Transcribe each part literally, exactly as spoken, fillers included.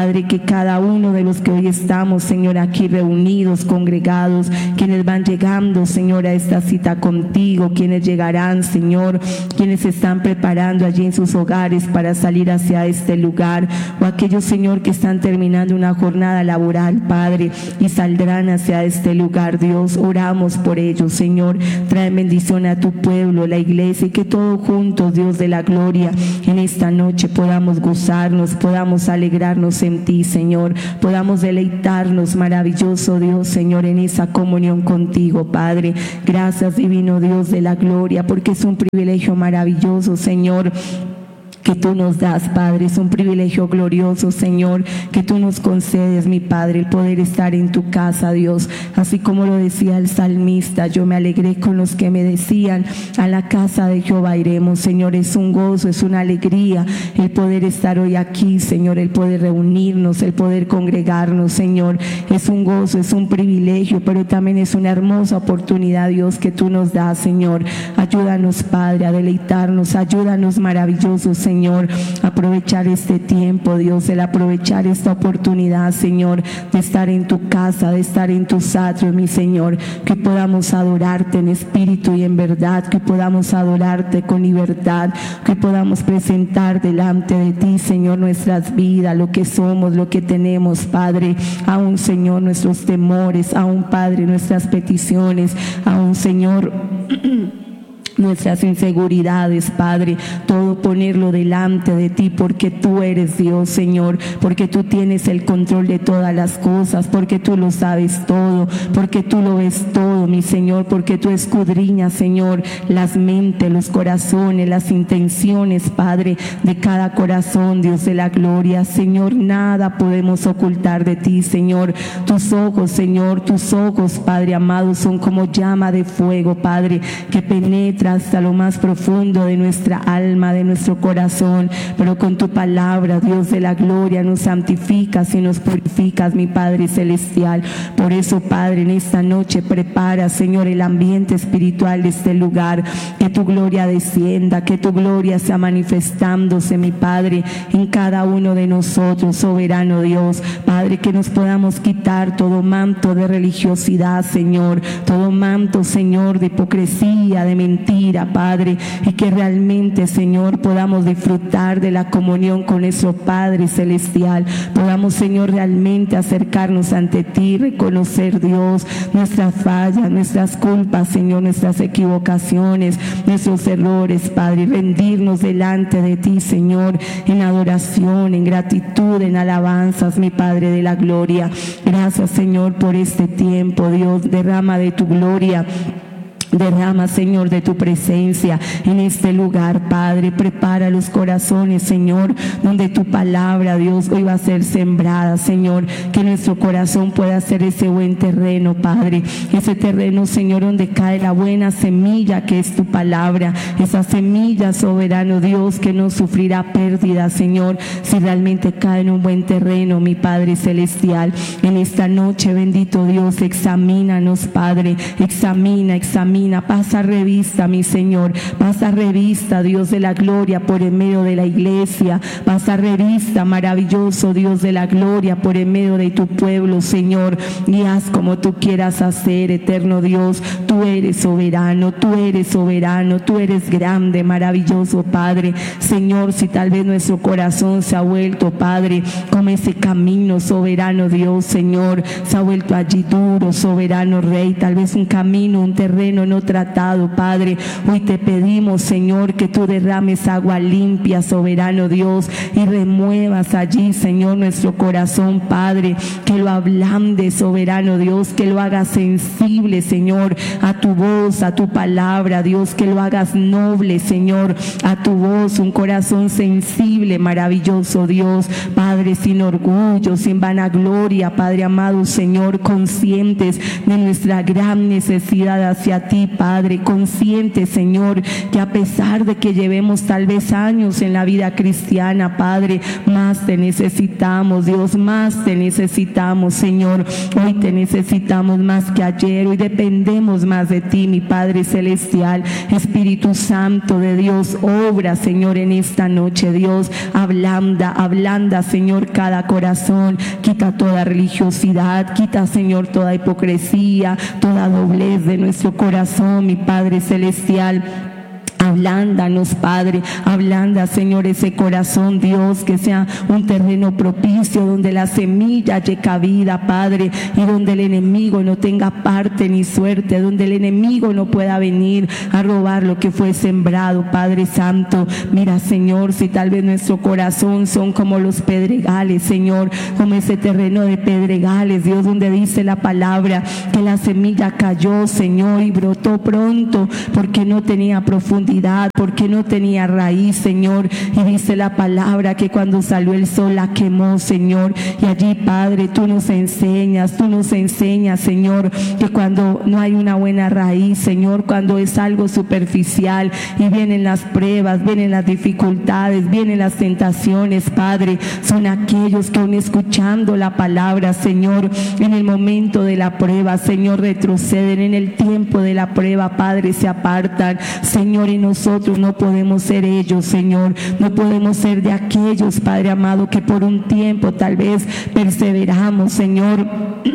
Padre, que cada uno de los que hoy estamos, Señor, aquí reunidos, congregados, quienes van llegando, Señor, a esta cita contigo, quienes llegarán, Señor, quienes se están preparando allí en sus hogares para salir hacia este lugar, o aquellos, Señor, que están terminando una jornada laboral, Padre, y saldrán hacia este lugar, Dios, oramos por ellos, Señor, trae bendición a tu pueblo, la iglesia, y que todos juntos, Dios de la gloria, en esta noche podamos gozarnos, podamos alegrarnos en ti, Señor, podamos deleitarnos, maravilloso Dios, Señor, en esa comunión contigo, Padre. Gracias, divino Dios de la gloria, porque es un privilegio maravilloso, Señor, que tú nos das, Padre. Es un privilegio glorioso, Señor, que tú nos concedes, mi Padre, el poder estar en tu casa, Dios. Así como lo decía el salmista, yo me alegré con los que me decían, a la casa de Jehová iremos. Señor, es un gozo, es una alegría el poder estar hoy aquí, Señor, el poder reunirnos, el poder congregarnos, Señor. Es un gozo, es un privilegio, pero también es una hermosa oportunidad, Dios, que tú nos das, Señor. Ayúdanos, Padre, a deleitarnos, ayúdanos, maravilloso, Señor. Señor, aprovechar este tiempo, Dios, el aprovechar esta oportunidad, Señor, de estar en tu casa, de estar en tus atrios, mi Señor, que podamos adorarte en espíritu y en verdad, que podamos adorarte con libertad, que podamos presentar delante de ti, Señor, nuestras vidas, lo que somos, lo que tenemos, Padre, aún, Señor, nuestros temores, aún, Padre, nuestras peticiones, aún, Señor, nuestras inseguridades, Padre, todo ponerlo delante de ti, porque tú eres Dios, Señor, porque tú tienes el control de todas las cosas, porque tú lo sabes todo, porque tú lo ves todo, mi Señor, porque tú escudriñas, Señor, las mentes, los corazones, las intenciones, Padre, de cada corazón, Dios de la gloria. Señor, nada podemos ocultar de ti, Señor. Tus ojos, Señor, tus ojos, Padre amado, son como llama de fuego, Padre, que penetra hasta lo más profundo de nuestra alma, de nuestro corazón, pero con tu palabra, Dios de la gloria, nos santificas y nos purificas, mi Padre celestial. Por eso, Padre, en esta noche prepara, Señor, el ambiente espiritual de este lugar, que tu gloria descienda, que tu gloria sea manifestándose, mi Padre, en cada uno de nosotros, soberano Dios, Padre, que nos podamos quitar todo manto de religiosidad, Señor, todo manto, Señor, de hipocresía, de mentira, Padre, y que realmente, Señor, podamos disfrutar de la comunión con nuestro Padre celestial, podamos, Señor, realmente acercarnos ante ti, reconocer, Dios, nuestras fallas, nuestras culpas, Señor, nuestras equivocaciones, nuestros errores, Padre, y rendirnos delante de ti, Señor, en adoración, en gratitud, en alabanzas, mi Padre de la gloria. Gracias, Señor, por este tiempo, Dios, derrama de tu gloria. Derrama, Señor, de tu presencia en este lugar, Padre. Prepara los corazones, Señor, donde tu palabra, Dios, hoy va a ser sembrada, Señor. Que nuestro corazón pueda ser ese buen terreno, Padre. Ese terreno, Señor, donde cae la buena semilla que es tu palabra. Esa semilla, soberano Dios, que no sufrirá pérdida, Señor, si realmente cae en un buen terreno, mi Padre celestial. En esta noche, bendito Dios, examínanos, Padre. Examina, examina. Pasa revista, mi Señor, pasa revista, Dios de la gloria, por en medio de la iglesia, pasa revista, maravilloso Dios de la gloria, por en medio de tu pueblo, Señor, y haz como tú quieras hacer, eterno Dios. Tú eres soberano, tú eres soberano, tú eres grande, maravilloso, Padre. Señor, si tal vez nuestro corazón se ha vuelto, Padre, como ese camino, soberano Dios, Señor, se ha vuelto allí duro, soberano Rey, tal vez un camino, un terreno no tratado, Padre, hoy te pedimos, Señor, que tú derrames agua limpia, soberano Dios, y remuevas allí, Señor, nuestro corazón, Padre, que lo ablande, soberano Dios, que lo hagas sensible, Señor, a tu voz, a tu palabra, Dios, que lo hagas noble, Señor, a tu voz, un corazón sensible, maravilloso Dios, Padre, sin orgullo, sin vanagloria, Padre amado, Señor, conscientes de nuestra gran necesidad hacia ti, ti, Padre, consciente, Señor, que a pesar de que llevemos tal vez años en la vida cristiana, Padre, más te necesitamos, Dios, más te necesitamos, Señor. Hoy te necesitamos más que ayer, hoy dependemos más de ti, mi Padre celestial. Espíritu Santo de Dios, obra, Señor, en esta noche, Dios, ablanda, ablanda, Señor, cada corazón, quita toda religiosidad, quita, Señor, toda hipocresía, toda doblez de nuestro corazón, mi Padre celestial. Ablándanos, Padre, ablanda, Señor, ese corazón, Dios, que sea un terreno propicio donde la semilla haya cabida, Padre, y donde el enemigo no tenga parte ni suerte, donde el enemigo no pueda venir a robar lo que fue sembrado, Padre Santo. Mira, Señor, si tal vez nuestro corazón son como los pedregales, Señor, como ese terreno de pedregales, Dios, donde dice la palabra que la semilla cayó, Señor, y brotó pronto porque no tenía profundidad, porque no tenía raíz, Señor, y dice la palabra que cuando salió el sol la quemó, Señor. Y allí, Padre, tú nos enseñas, tú nos enseñas, Señor, que cuando no hay una buena raíz, Señor, cuando es algo superficial y vienen las pruebas, vienen las dificultades, vienen las tentaciones, Padre, son aquellos que aún escuchando la palabra, Señor, en el momento de la prueba, Señor, retroceden, en el tiempo de la prueba, Padre, se apartan, Señor, y nosotros no podemos ser ellos, Señor, no podemos ser de aquellos, Padre amado, que por un tiempo tal vez perseveramos, Señor,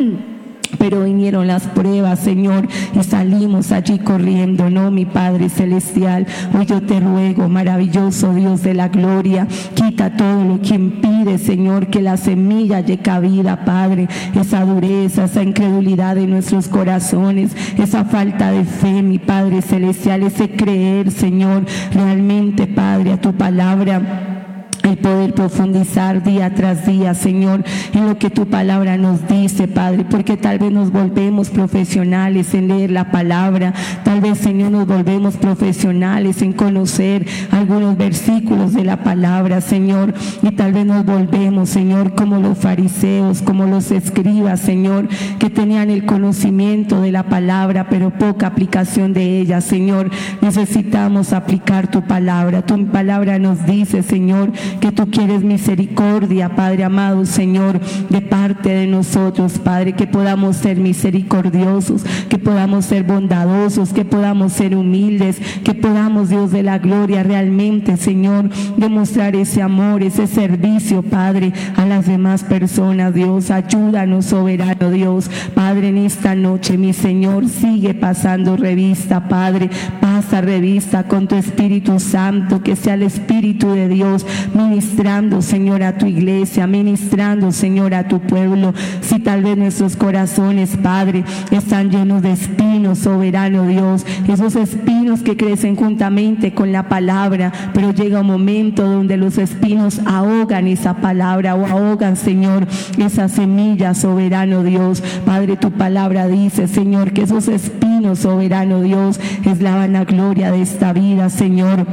pero vinieron las pruebas, Señor, y salimos allí corriendo, ¿no, mi Padre celestial? Hoy yo te ruego, maravilloso Dios de la gloria, quita todo lo que impide, Señor, que la semilla haya cabida, Padre, esa dureza, esa incredulidad de nuestros corazones, esa falta de fe, mi Padre celestial, ese creer, Señor, realmente, Padre, a tu palabra, el poder profundizar día tras día, Señor, en lo que tu palabra nos dice, Padre, porque tal vez nos volvemos profesionales en leer la palabra, tal vez, Señor, nos volvemos profesionales en conocer algunos versículos de la palabra, Señor, y tal vez nos volvemos, Señor, como los fariseos, como los escribas, Señor, que tenían el conocimiento de la palabra, pero poca aplicación de ella, Señor. Necesitamos aplicar tu palabra. Tu palabra nos dice, Señor, que tú quieres misericordia, Padre amado, Señor, de parte de nosotros, Padre, que podamos ser misericordiosos, que podamos ser bondadosos, que podamos ser humildes, que podamos, Dios de la gloria, realmente, Señor, demostrar ese amor, ese servicio, Padre, a las demás personas. Dios, ayúdanos, soberano Dios, Padre, en esta noche, mi Señor, sigue pasando revista, Padre, pasa revista con tu Espíritu Santo, que sea el Espíritu de Dios ministrando, Señor, a tu iglesia, ministrando, Señor, a tu pueblo. Si tal vez nuestros corazones, Padre, están llenos de espinos, soberano Dios, esos espinos que crecen juntamente con la palabra, pero llega un momento donde los espinos ahogan esa palabra o ahogan, Señor, esa semilla, soberano Dios. Padre, tu palabra dice, Señor, que esos espinos, soberano Dios, es la vanagloria de esta vida, Señor.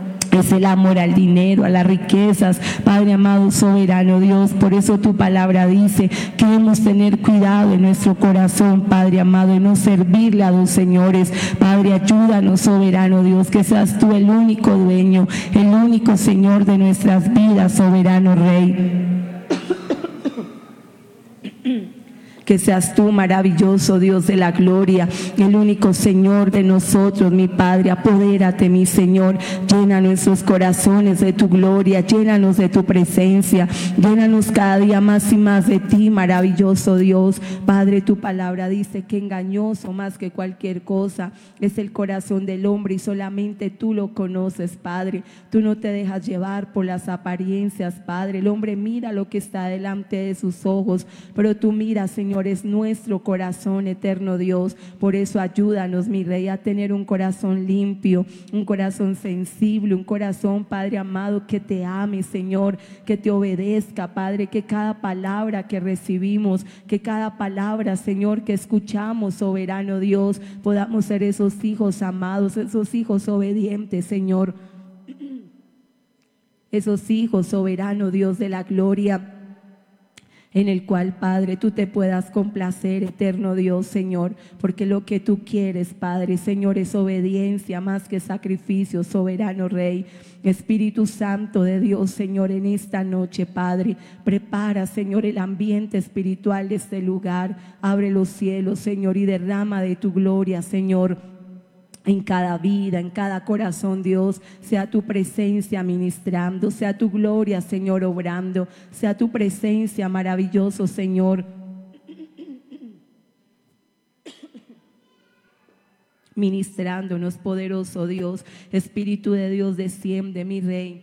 Es el amor al dinero, a las riquezas, Padre amado, soberano Dios. Por eso tu palabra dice que debemos tener cuidado en nuestro corazón, Padre amado, y no servirle a dos señores. Padre, ayúdanos, soberano Dios, que seas tú el único dueño, el único Señor de nuestras vidas, soberano Rey. Que seas tú, maravilloso Dios de la gloria, el único Señor de nosotros, mi Padre. Apodérate, mi Señor, llena nuestros corazones de tu gloria, llénanos de tu presencia, llénanos cada día más y más de ti, maravilloso Dios. Padre, tu palabra dice que engañoso más que cualquier cosa es el corazón del hombre y solamente tú lo conoces, Padre. Tú no te dejas llevar por las apariencias, Padre. El hombre mira lo que está delante de sus ojos, pero tú miras, Señor, es nuestro corazón, eterno Dios. Por eso ayúdanos, mi Rey, a tener un corazón limpio, un corazón sensible, un corazón, Padre amado, que te ame, Señor, que te obedezca, Padre, que cada palabra que recibimos, que cada palabra, Señor, que escuchamos, soberano Dios, podamos ser esos hijos amados, esos hijos obedientes, Señor, esos hijos, soberano Dios de la gloria, en el cual, Padre, tú te puedas complacer, eterno Dios, Señor, porque lo que tú quieres, Padre, Señor, es obediencia más que sacrificio, soberano Rey. Espíritu Santo de Dios, Señor, en esta noche, Padre, prepara, Señor, el ambiente espiritual de este lugar. Abre los cielos, Señor, y derrama de tu gloria, Señor, en cada vida, en cada corazón, Dios. Sea tu presencia ministrando, sea tu gloria, Señor, obrando, sea tu presencia maravilloso, Señor, ministrándonos, poderoso Dios. Espíritu de Dios, desciende, mi Rey.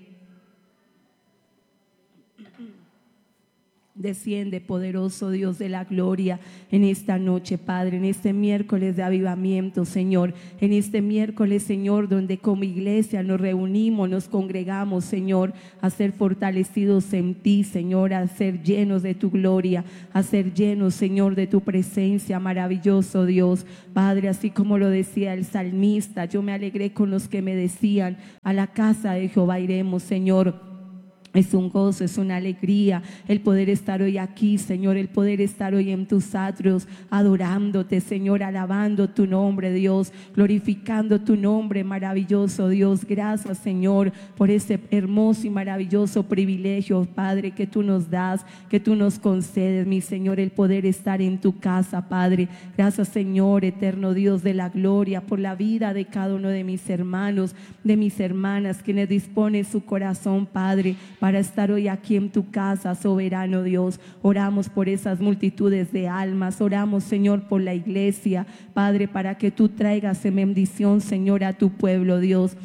Desciende, poderoso Dios de la gloria, en esta noche, Padre, en este miércoles de avivamiento, Señor, en este miércoles, Señor, donde como iglesia nos reunimos, nos congregamos, Señor, a ser fortalecidos en ti, Señor, a ser llenos de tu gloria, a ser llenos, Señor, de tu presencia, maravilloso Dios. Padre, así como lo decía el salmista, yo me alegré con los que me decían, a la casa de Jehová iremos, Señor. Es un gozo, es una alegría el poder estar hoy aquí, Señor, el poder estar hoy en tus atrios, adorándote, Señor, alabando tu nombre, Dios, glorificando tu nombre, maravilloso Dios. Gracias, Señor, por ese hermoso y maravilloso privilegio, Padre, que tú nos das, que tú nos concedes, mi Señor, el poder estar en tu casa, Padre. Gracias, Señor, eterno Dios de la gloria, por la vida de cada uno de mis hermanos, de mis hermanas, quienes disponen su corazón, Padre, para estar hoy aquí en tu casa, soberano Dios. Oramos por esas multitudes de almas, oramos, Señor, por la iglesia, Padre, para que tú traigas en bendición, Señor, a tu pueblo, Dios.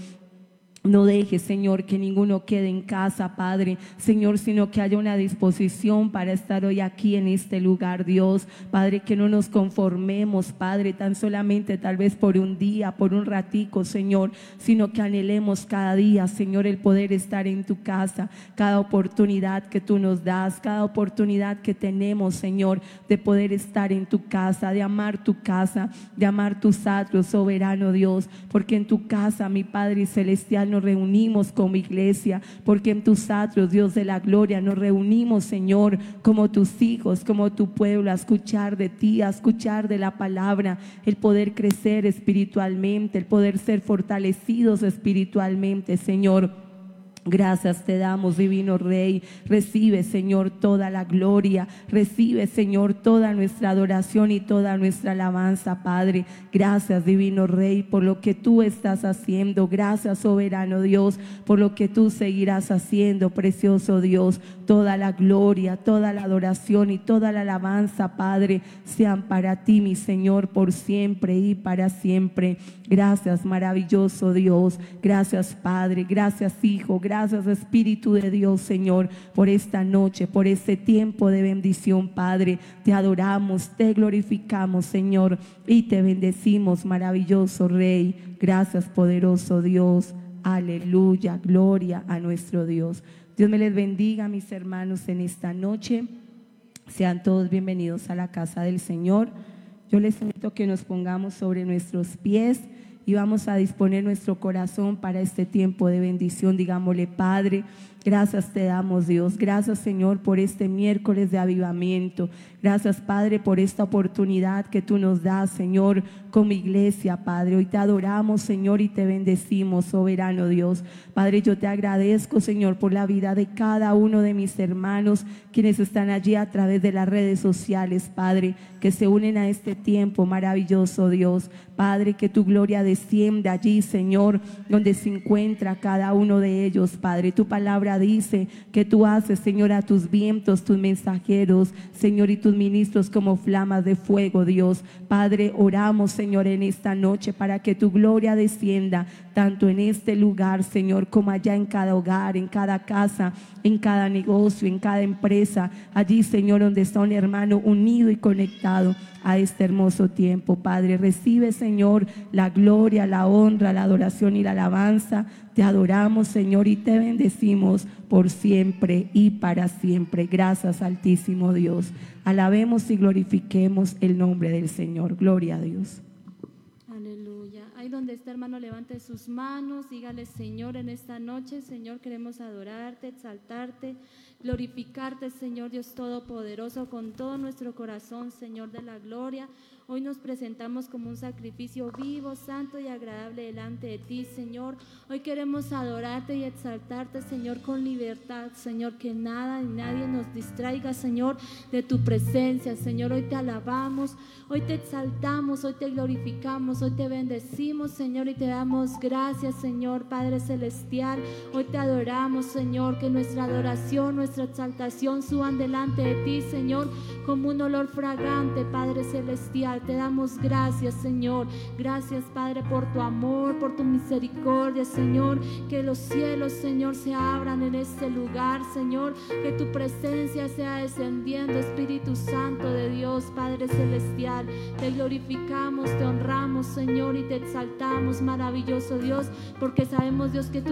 No dejes, Señor, que ninguno quede en casa, Padre, Señor, sino que haya una disposición para estar hoy aquí en este lugar, Dios. Padre, que no nos conformemos, Padre, tan solamente tal vez por un día, por un ratico, Señor, sino que anhelemos cada día, Señor, el poder estar en tu casa, cada oportunidad que tú nos das, cada oportunidad que tenemos, Señor, de poder estar en tu casa, de amar tu casa, de amar tus atrios, soberano Dios, porque en tu casa, mi Padre celestial, nos reunimos como iglesia, porque en tus atrios, Dios de la gloria, nos reunimos, Señor, como tus hijos, como tu pueblo, a escuchar de ti, a escuchar de la palabra, el poder crecer espiritualmente, el poder ser fortalecidos espiritualmente, Señor. Gracias te damos, divino Rey. Recibe, Señor, toda la gloria. Recibe, Señor, toda nuestra adoración y toda nuestra alabanza, Padre. Gracias, divino Rey, por lo que tú estás haciendo. Gracias, soberano Dios, por lo que tú seguirás haciendo, precioso Dios. Toda la gloria, toda la adoración y toda la alabanza, Padre, sean para ti, mi Señor, por siempre y para siempre. Gracias, maravilloso Dios. Gracias, Padre. Gracias, Hijo. Gracias, Espíritu de Dios, Señor, por esta noche, por este tiempo de bendición, Padre. Te adoramos, te glorificamos, Señor, y te bendecimos, maravilloso Rey. Gracias, poderoso Dios. Aleluya, gloria a nuestro Dios. Dios me les bendiga, mis hermanos, en esta noche. Sean todos bienvenidos a la casa del Señor. Yo les invito a que nos pongamos sobre nuestros pies y vamos a disponer nuestro corazón para este tiempo de bendición. Digámosle: Padre, gracias te damos, Dios. Gracias, Señor, por este miércoles de avivamiento. Gracias, Padre, por esta oportunidad que tú nos das, Señor, como iglesia, Padre. Hoy te adoramos, Señor, y te bendecimos, soberano Dios. Padre, yo te agradezco, Señor, por la vida de cada uno de mis hermanos, quienes están allí a través de las redes sociales, Padre, que se unen a este tiempo maravilloso, Dios. Padre, que tu gloria descienda allí, Señor, donde se encuentra cada uno de ellos, Padre. Tu palabra dice que tú haces, Señor, a tus vientos, tus mensajeros, Señor, y tus ministros como flamas de fuego, Dios. Padre, oramos, Señor, en esta noche para que tu gloria descienda tanto en este lugar, Señor, como allá en cada hogar, en cada casa, en cada negocio, en cada empresa, allí, Señor, donde está un hermano unido y conectado a este hermoso tiempo. Padre, recibe, Señor, la gloria, la honra, la adoración y la alabanza. Te adoramos, Señor, y te bendecimos por siempre y para siempre. Gracias, Altísimo Dios. Alabemos y glorifiquemos el nombre del Señor. Gloria a Dios. Aleluya. Ahí donde está, hermano, levante sus manos, dígale: Señor, en esta noche, Señor, queremos adorarte, exaltarte. glorificarte, Señor Dios Todopoderoso, con todo nuestro corazón, Señor de la gloria. Hoy nos presentamos como un sacrificio vivo, santo y agradable delante de ti, Señor. Hoy queremos adorarte y exaltarte, Señor, con libertad, Señor, que nada ni nadie nos distraiga, Señor, de tu presencia, Señor. Hoy te alabamos, hoy te exaltamos, hoy te glorificamos, hoy te bendecimos, Señor, y te damos gracias, Señor, Padre Celestial. Hoy te adoramos, Señor, que nuestra adoración, nuestra exaltación suban delante de ti, Señor, como un olor fragante, Padre Celestial. Te damos gracias, Señor. Gracias, Padre, por tu amor, por tu misericordia, Señor. Que los cielos, Señor, se abran en este lugar, Señor. Que tu presencia sea descendiendo, Espíritu Santo de Dios, Padre Celestial. Te glorificamos, te honramos, Señor, y te exaltamos, maravilloso Dios, porque sabemos, Dios, que tú